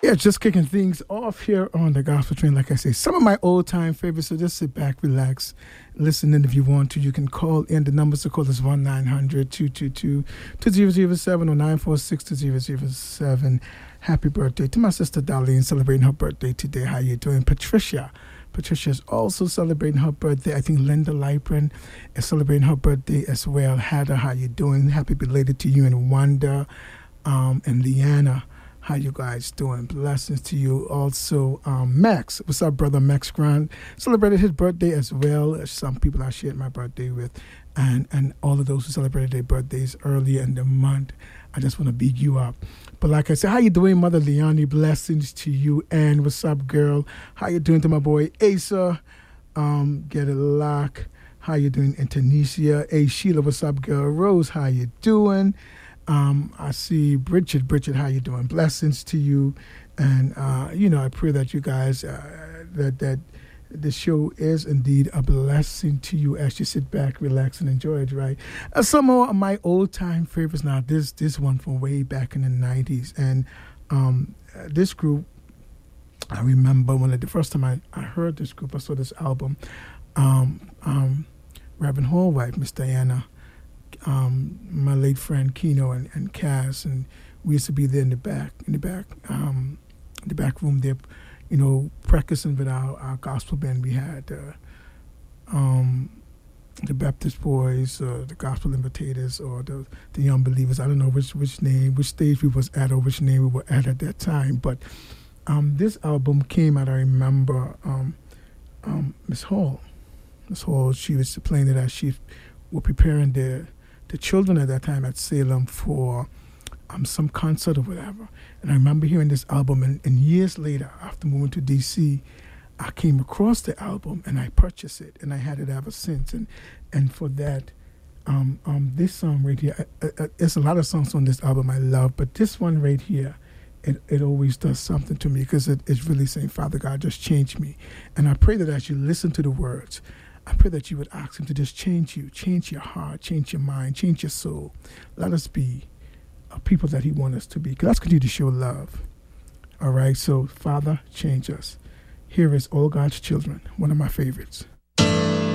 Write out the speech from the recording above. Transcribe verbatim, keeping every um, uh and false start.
Yeah, just kicking things off here on the Gospel Train. Like I say, some of my old time favorites. So just sit back, relax, listen in if you want to. You can call in. The numbers to call is one nine hundred two two two two zero zero seven or nine four six two zero zero seven. Happy birthday to my sister Darlene, celebrating her birthday today. How you doing? Patricia. Patricia is also celebrating her birthday. I think Linda Liprin is celebrating her birthday as well. Heather, how you doing? Happy belated to you and Wanda um, and Leanna. How you guys doing? Blessings to you. Also, um, Max. What's up, brother Max Grant? Celebrated his birthday as well. Some people I shared my birthday with. And, and all of those who celebrated their birthdays earlier in the month. I just want to big you up. But like I said, how you doing, Mother Leonie? Blessings to you. And what's up, girl? How you doing to my boy Asa? Um, get it lock. How you doing in Tunisia? Hey, Sheila, what's up, girl? Rose, how you doing? Um, I see Bridget. Bridget, how you doing? Blessings to you. And, uh, you know, I pray that you guys, uh, that that the show is indeed a blessing to you as you sit back, relax, and enjoy it, right? Uh, some more of my old-time favorites. Now, this this one from way back in the nineties. And um, uh, this group, I remember when the first time I, I heard this group, I saw this album, um, um, Reverend Hallwife, Miss Diana, Um, my late friend Keno and, and Cass, and we used to be there in the back, in the back, um, in the back room there, you know, practicing with our, our gospel band. We had uh, um, the Baptist Boys, uh, the Gospel Invitators, or the the Young Believers. I don't know which which name, which stage we was at, or which name we were at at that time. But um, this album came out. I remember um, um, Miss Hall, Miss Hall. She was playing it as she were preparing the. the children at that time at Salem for um, some concert or whatever. And I remember hearing this album, and, and years later, after moving to D C, I came across the album, and I purchased it, and I had it ever since. And and for that, um, um, this song right here, I, I, there's a lot of songs on this album I love, but this one right here, it, it always does something to me, because it, it's really saying, Father God, just change me. And I pray that as you listen to the words, I pray that you would ask him to just change you, change your heart, change your mind, change your soul. Let us be a people that he wants us to be. Let's continue to show love. All right, so Father, change us. Here is All God's Children, one of my favorites.